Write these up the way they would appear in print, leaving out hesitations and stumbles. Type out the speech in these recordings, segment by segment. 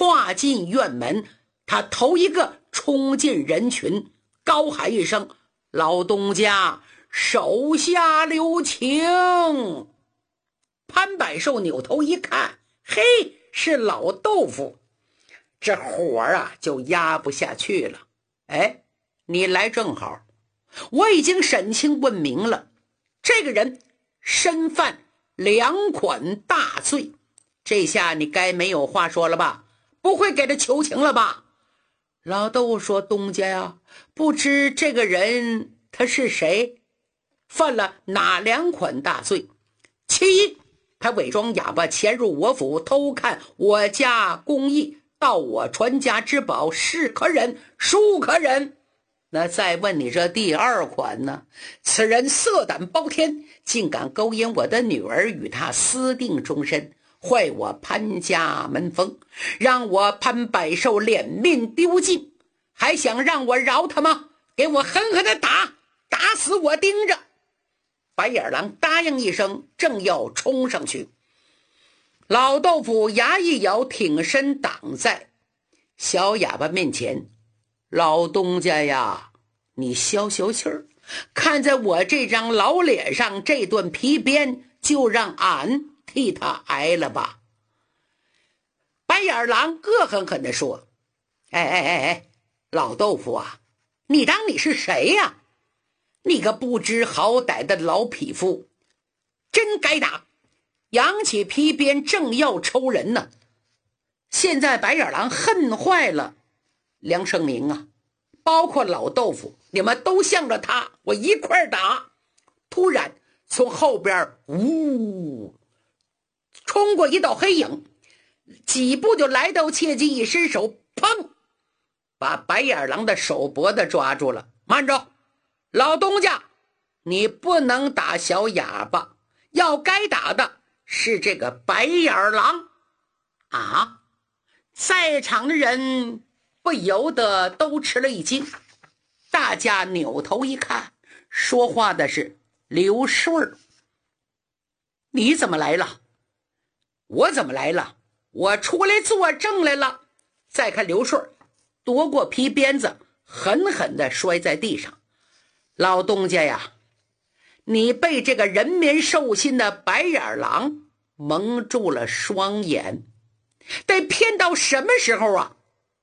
跨进院门，他头一个冲进人群，高喊一声：老东家，手下留情！潘百寿扭头一看，嘿，是老豆腐，这火啊就压不下去了。哎，你来正好，我已经审清问明了，这个人身犯2款大罪，这下你该没有话说了吧？不会给他求情了吧？老豆说：东家呀，不知这个人他是谁，犯了哪2款大罪？其一，他伪装哑巴潜入我府，偷看我家工艺，盗我传家之宝，是可忍孰可忍？那再问你这第2款呢？此人色胆包天，竟敢勾引我的女儿，与他私定终身，坏我潘家门风，让我潘百寿脸面丢尽，还想让我饶他吗？给我狠狠的打，打死我盯着！白眼狼答应一声，正要冲上去，老豆腐牙一咬，挺身挡在小哑巴面前。老东家呀，你消消气儿，看在我这张老脸上，这顿皮鞭就让俺替他挨了吧。白眼狼恶狠狠地说：哎，老豆腐啊，你当你是谁呀？你个不知好歹的老匹夫，真该打！扬起皮鞭正要抽人呢，现在白眼狼恨坏了梁胜明啊，包括老豆腐，你们都向着他，我一块打。突然从后边呜冲过一道黑影，几步就来到切记，一伸手，砰，把白眼狼的手脖子抓住了。慢着，老东家，你不能打小哑巴，要该打的是这个白眼狼啊！在场的人不由得都吃了一惊，大家扭头一看，说话的是刘顺。你怎么来了？我怎么来了？我出来作证来了。再看刘顺夺过皮鞭子，狠狠地摔在地上。老东家呀，你被这个人面兽心的白眼狼蒙住了双眼，得骗到什么时候啊？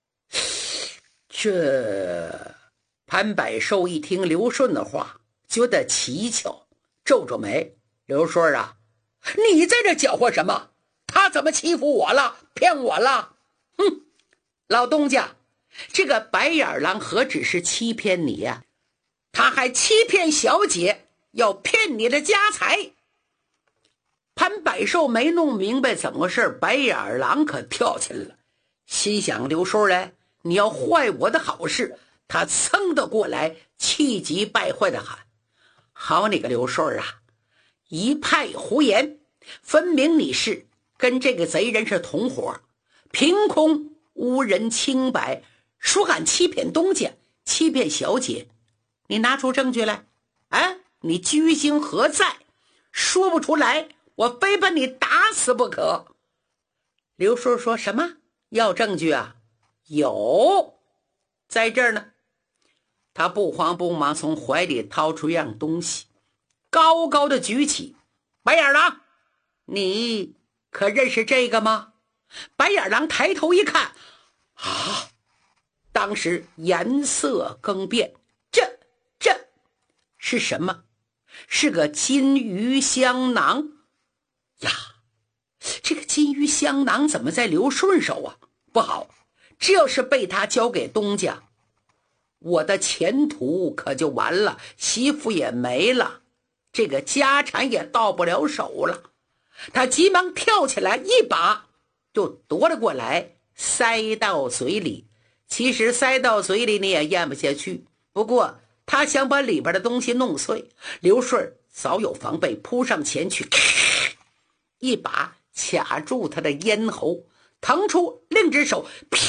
这潘百寿一听刘顺的话，觉得蹊跷，皱皱眉。刘顺啊，你在这搅和什么？他怎么欺负我了？骗我了？哼，老东家，这个白眼狼何止是欺骗你呀，他还欺骗小姐，要骗你的家财。潘百寿没弄明白怎么回事，白眼狼可跳起来了，心想刘叔嘞，你要坏我的好事。他噌的过来，气急败坏的喊：好你个刘叔啊，一派胡言，分明你是跟这个贼人是同伙，凭空污人清白，说俺欺骗东家，欺骗小姐，你拿出证据来啊！你居心何在？说不出来，我非把你打死不可。刘叔说：什么？要证据啊？有，在这儿呢。他不慌不忙从怀里掏出一样东西，高高的举起。白眼狼，你可认识这个吗？白眼狼抬头一看，啊！当时颜色更变，这是什么？是个金鱼香囊呀！这个金鱼香囊怎么在刘顺手啊？不好，这要是被他交给东家，我的前途可就完了，媳妇也没了，这个家产也到不了手了。他急忙跳起来，一把就夺了过来，塞到嘴里。其实塞到嘴里你也咽不下去，不过他想把里边的东西弄碎。刘顺早有防备，扑上前去，一把卡住他的咽喉，腾出另一只手，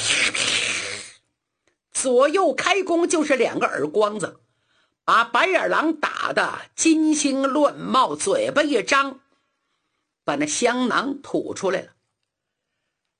左右开弓，就是2个耳光子，把白眼狼打得金星乱冒，嘴巴一张，把那香囊吐出来了。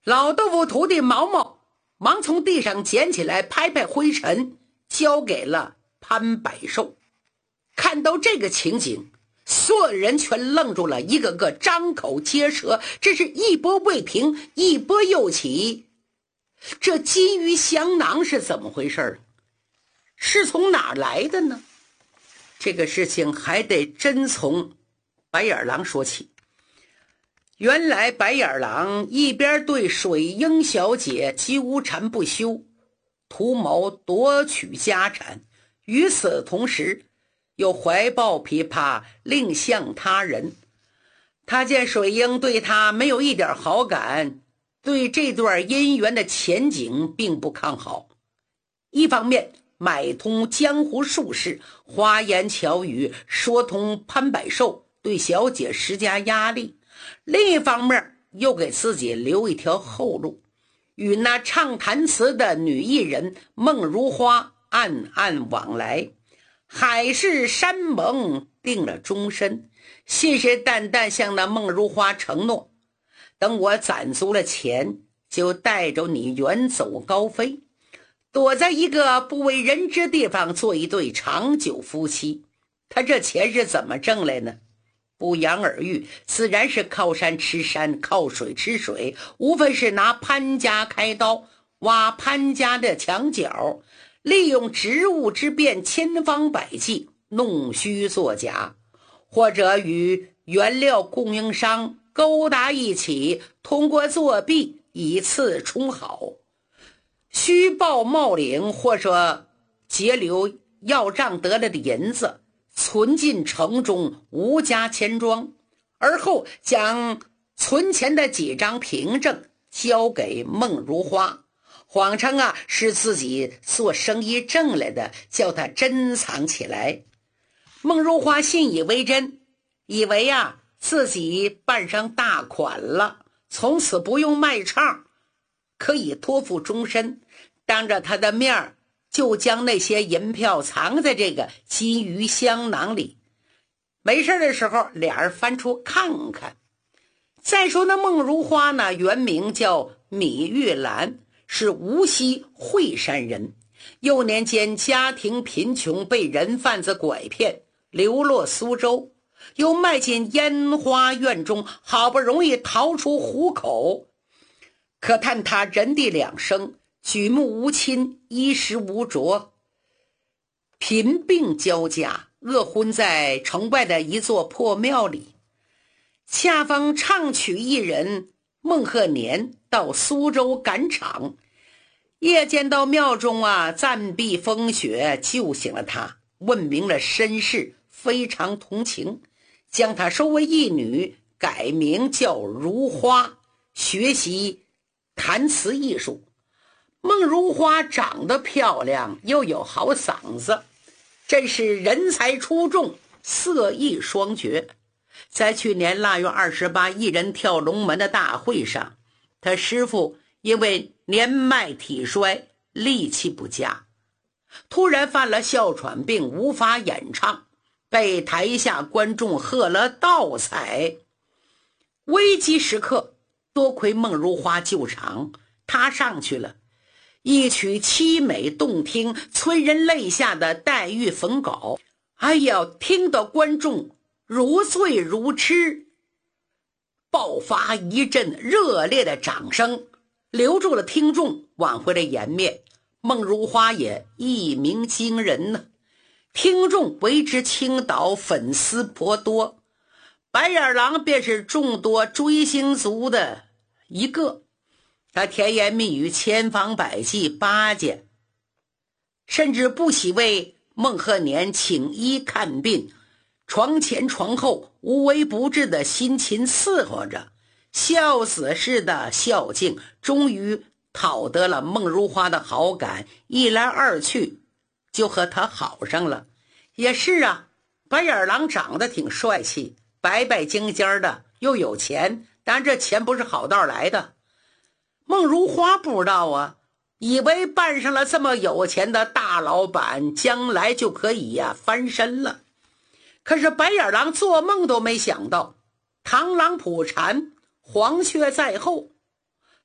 老豆腐徒弟毛毛忙从地上捡起来，拍拍灰尘，交给了潘百寿。看到这个情景，所有人全愣住了，一个个张口结舌，这是一波未平，一波又起。这金鱼香囊是怎么回事？是从哪儿来的呢？这个事情还得真从白眼狼说起。原来白眼狼一边对水英小姐纠缠不休，图谋夺取家产，与此同时又怀抱琵琶另向他人。他见水英对他没有一点好感，对这段姻缘的前景并不看好。一方面买通江湖术士，花言巧语说通潘百寿，对小姐施加压力；另一方面又给自己留一条后路，与那唱弹词的女艺人孟如花暗暗往来，海誓山盟，定了终身，信誓旦旦向那孟如花承诺，等我攒足了钱，就带着你远走高飞，躲在一个不为人知地方做一对长久夫妻。他这钱是怎么挣来呢？不言而喻，自然是靠山吃山，靠水吃水，无非是拿潘家开刀，挖潘家的墙角，利用职务之便，千方百计弄虚作假，或者与原料供应商勾搭一起，通过作弊以次充好，虚报冒领，或者截留要账得来的银子，存进城中无家钱庄，而后将存钱的几张凭证交给孟如花，谎称是自己做生意挣来的，叫他珍藏起来。孟如花信以为真，以为自己办上大款了，从此不用卖唱，可以托付终身，当着他的面就将那些银票藏在这个金鱼香囊里，没事的时候俩人翻出看看。再说那孟如花呢，原名叫米玉兰，是无锡惠山人，幼年间家庭贫穷，被人贩子拐骗，流落苏州，又卖进烟花院中，好不容易逃出虎口。可叹他人地两生，举目无亲，衣食无着，贫病交加，饿昏在城外的一座破庙里。恰逢唱曲艺人孟鹤年到苏州赶场，夜间到庙中暂避风雪，救醒了他，问明了身世，非常同情，将他收为义女，改名叫如花，学习弹词艺术。孟如花长得漂亮，又有好嗓子，真是人才出众，色艺双绝。在去年腊月28艺人跳龙门的大会上，他师傅因为年迈体衰，力气不佳，突然犯了哮喘病，无法演唱，被台下观众喝了倒彩。危急时刻，多亏孟如花救场，他上去了，一曲凄美动听，催人泪下的黛玉逢稿，哎呀，听得观众如醉如痴，爆发一阵热烈的掌声，留住了听众，挽回了颜面。孟如花也一鸣惊人呢，听众为之倾倒，粉丝颇多。白眼狼便是众多追星族的一个，他甜言蜜语，千方百计巴结，甚至不惜为孟鹤年请医看病，床前床后无微不至的辛勤伺候着，孝子似的孝敬，终于讨得了孟如花的好感，一来二去就和他好上了。也是白眼狼长得挺帅气，白白净净的，又有钱，当然这钱不是好道来的。孟如花不知道以为办上了这么有钱的大老板，将来就可以翻身了。可是白眼狼做梦都没想到，螳螂捕蝉，黄雀在后，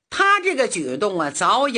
他这个举动啊，早有